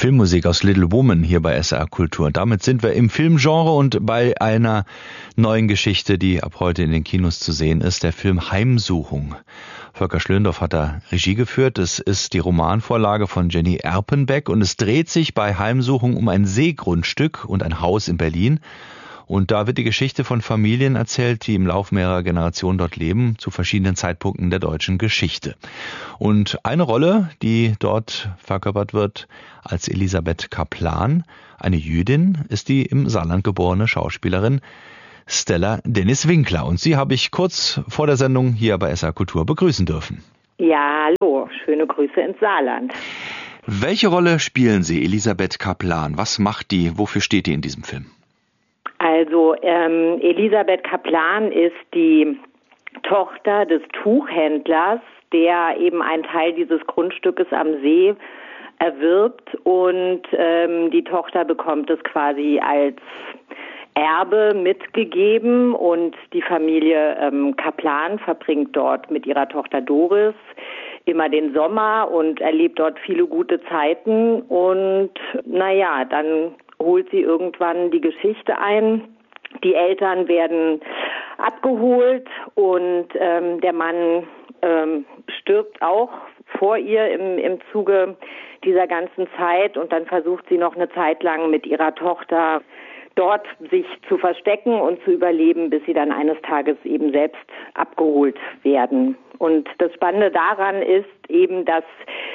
Filmmusik aus Little Woman hier bei SR Kultur. Damit sind wir im Filmgenre und bei einer neuen Geschichte, die ab heute in den Kinos zu sehen ist, der Film Heimsuchung. Volker Schlöndorff hat da Regie geführt. Es ist die Romanvorlage von Jenny Erpenbeck und es dreht sich bei Heimsuchung um ein Seegrundstück und ein Haus in Berlin. Und da wird die Geschichte von Familien erzählt, die im Lauf mehrerer Generationen dort leben, zu verschiedenen Zeitpunkten der deutschen Geschichte. Und eine Rolle, die dort verkörpert wird als Elisabeth Kaplan, eine Jüdin, ist die im Saarland geborene Schauspielerin Stella Dennis-Winkler. Und sie habe ich kurz vor der Sendung hier bei SR Kultur begrüßen dürfen. Ja, hallo, schöne Grüße ins Saarland. Welche Rolle spielen Sie, Elisabeth Kaplan? Was macht die? Wofür steht die in diesem Film? Also Elisabeth Kaplan ist die Tochter des Tuchhändlers, der eben einen Teil dieses Grundstückes am See erwirbt und die Tochter bekommt es quasi als Erbe mitgegeben und die Familie Kaplan verbringt dort mit ihrer Tochter Doris immer den Sommer und erlebt dort viele gute Zeiten und dann holt sie irgendwann die Geschichte ein. Die Eltern werden abgeholt und der Mann stirbt auch vor ihr im Zuge dieser ganzen Zeit und dann versucht sie noch eine Zeit lang mit ihrer Tochter dort sich zu verstecken und zu überleben, bis sie dann eines Tages eben selbst abgeholt werden. Und das Spannende daran ist eben, dass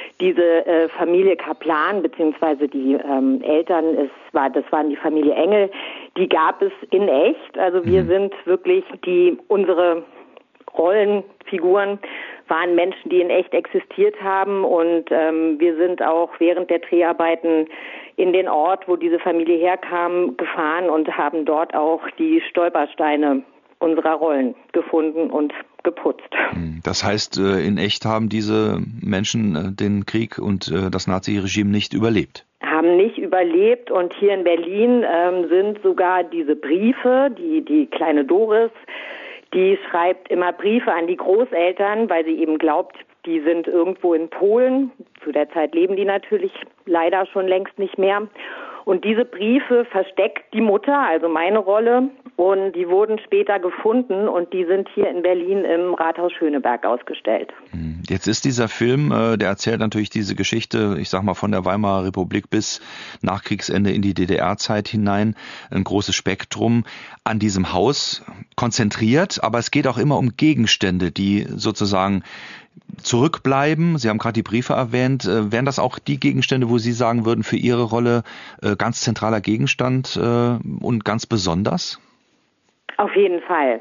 diese Familie Kaplan, beziehungsweise die Eltern, das waren die Familie Engel, die gab es in echt. Also wir sind wirklich unsere Rollenfiguren waren Menschen, die in echt existiert haben und wir sind auch während der Dreharbeiten in den Ort, wo diese Familie herkam, gefahren und haben dort auch die Stolpersteine unserer Rollen gefunden und geputzt. Das heißt, in echt haben diese Menschen den Krieg und das Naziregime nicht überlebt? Haben nicht überlebt und hier in Berlin sind sogar diese Briefe, die kleine Doris, die schreibt immer Briefe an die Großeltern, weil sie eben glaubt, die sind irgendwo in Polen. Zu der Zeit leben die natürlich leider schon längst nicht mehr. Und diese Briefe versteckt die Mutter, also meine Rolle, und die wurden später gefunden und die sind hier in Berlin im Rathaus Schöneberg ausgestellt. Jetzt ist dieser Film, der erzählt natürlich diese Geschichte, ich sag mal von der Weimarer Republik bis Nachkriegsende in die DDR-Zeit hinein, ein großes Spektrum an diesem Haus konzentriert, aber es geht auch immer um Gegenstände, die sozusagen zurückbleiben. Sie haben gerade die Briefe erwähnt. Wären das auch die Gegenstände, wo Sie sagen würden, für Ihre Rolle ganz zentraler Gegenstand und ganz besonders? Auf jeden Fall.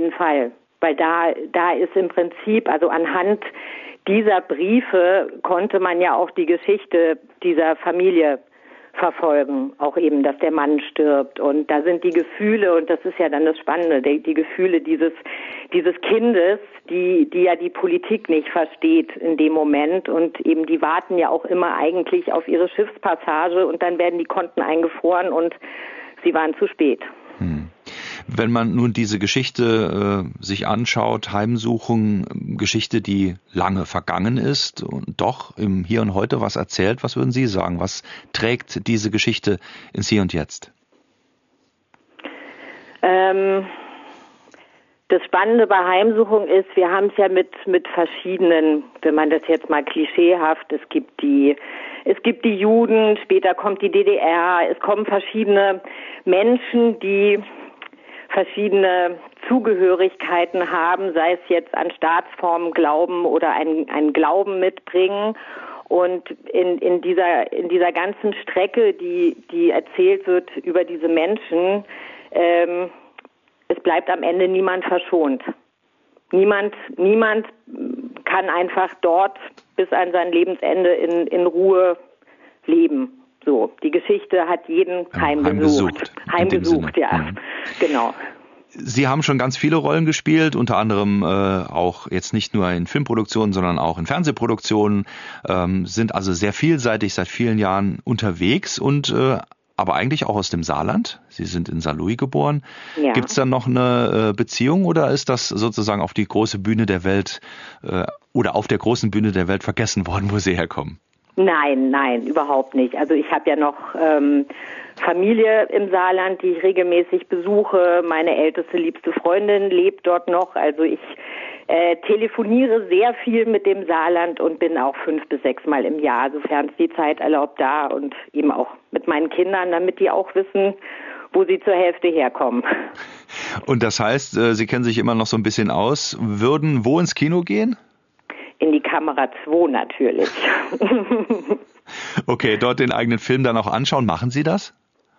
Weil da ist im Prinzip, also anhand dieser Briefe konnte man ja auch die Geschichte dieser Familie verfolgen, auch eben, dass der Mann stirbt und da sind die Gefühle und das ist ja dann das Spannende, die Gefühle dieses Kindes, die ja die Politik nicht versteht in dem Moment und eben die warten ja auch immer eigentlich auf ihre Schiffspassage und dann werden die Konten eingefroren und sie waren zu spät. Wenn man nun diese Geschichte sich anschaut, Heimsuchung, Geschichte, die lange vergangen ist und doch im Hier und Heute was erzählt, was würden Sie sagen? Was trägt diese Geschichte ins Hier und Jetzt? Das Spannende bei Heimsuchung ist, wir haben es ja mit verschiedenen, wenn man das jetzt mal klischeehaft, es gibt die Juden, später kommt die DDR, es kommen verschiedene Menschen, die verschiedene Zugehörigkeiten haben, sei es jetzt an Staatsformen glauben oder einen Glauben mitbringen. Und in dieser ganzen Strecke, die erzählt wird über diese Menschen, es bleibt am Ende niemand verschont. Niemand kann einfach dort bis an sein Lebensende in Ruhe leben. So, die Geschichte hat jeden heimgesucht. Heimgesucht, ja, genau. Sie haben schon ganz viele Rollen gespielt, unter anderem auch jetzt nicht nur in Filmproduktionen, sondern auch in Fernsehproduktionen, sind also sehr vielseitig seit vielen Jahren unterwegs und aber eigentlich auch aus dem Saarland. Sie sind in Saarlouis geboren. Ja. Gibt es da noch eine Beziehung oder ist das sozusagen auf die große Bühne der Welt oder auf der großen Bühne der Welt vergessen worden, wo Sie herkommen? Nein, überhaupt nicht. Also ich habe ja noch Familie im Saarland, die ich regelmäßig besuche. Meine älteste, liebste Freundin lebt dort noch. Also ich telefoniere sehr viel mit dem Saarland und bin auch 5 bis 6 Mal im Jahr, sofern es die Zeit erlaubt, da und eben auch mit meinen Kindern, damit die auch wissen, wo sie zur Hälfte herkommen. Und das heißt, Sie kennen sich immer noch so ein bisschen aus, würden wo ins Kino gehen? In die Kamera 2 natürlich. Okay, dort den eigenen Film dann auch anschauen. Machen Sie das?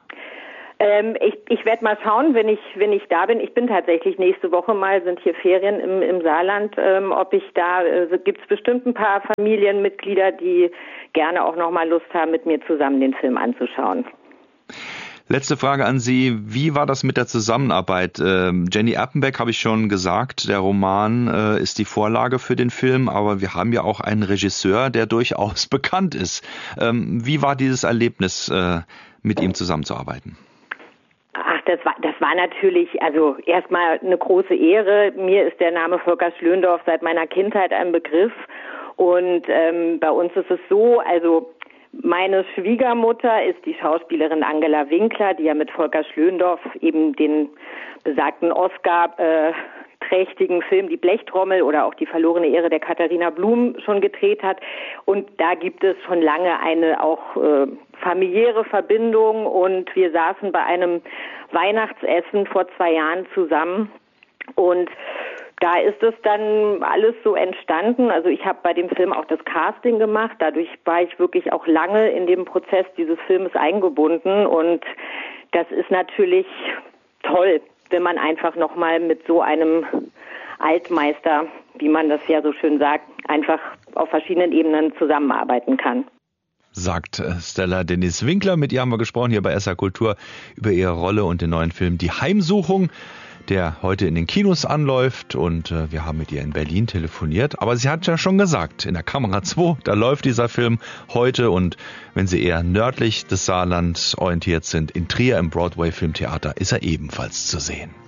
Ich werde mal schauen, wenn ich da bin. Ich bin tatsächlich nächste Woche mal, sind hier Ferien im Saarland, ob ich da, gibt es bestimmt ein paar Familienmitglieder, die gerne auch nochmal Lust haben, mit mir zusammen den Film anzuschauen. Letzte Frage an Sie. Wie war das mit der Zusammenarbeit? Jenny Appenbeck, habe ich schon gesagt, der Roman ist die Vorlage für den Film, aber wir haben ja auch einen Regisseur, der durchaus bekannt ist. Wie war dieses Erlebnis, mit ihm zusammenzuarbeiten? Ach, das war natürlich, also erstmal eine große Ehre. Mir ist der Name Volker Schlöndorff seit meiner Kindheit ein Begriff und bei uns ist es so, also meine Schwiegermutter ist die Schauspielerin Angela Winkler, die ja mit Volker Schlöndorff eben den besagten Oscar-trächtigen Film Die Blechtrommel oder auch Die verlorene Ehre der Katharina Blum schon gedreht hat. Und da gibt es schon lange eine auch familiäre Verbindung und wir saßen bei einem Weihnachtsessen vor 2 Jahren zusammen und da ist es dann alles so entstanden. Also ich habe bei dem Film auch das Casting gemacht. Dadurch war ich wirklich auch lange in dem Prozess dieses Filmes eingebunden. Und das ist natürlich toll, wenn man einfach nochmal mit so einem Altmeister, wie man das ja so schön sagt, einfach auf verschiedenen Ebenen zusammenarbeiten kann. Sagt Stella Denise Winkler. Mit ihr haben wir gesprochen hier bei SR Kultur über ihre Rolle und den neuen Film Die Heimsuchung, der heute in den Kinos anläuft und wir haben mit ihr in Berlin telefoniert. Aber sie hat ja schon gesagt, in der Kamera 2, da läuft dieser Film heute und wenn Sie eher nördlich des Saarlands orientiert sind, in Trier im Broadway Filmtheater ist er ebenfalls zu sehen.